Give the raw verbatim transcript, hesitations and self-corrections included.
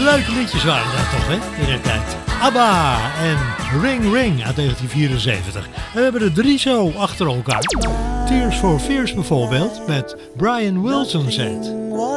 Leuke liedjes waren dat toch, hè, in de tijd. ABBA en Ring Ring uit negentien vierenzeventig. En we hebben er drie zo achter elkaar. Tears for Fears bijvoorbeeld met Brian Wilson Set.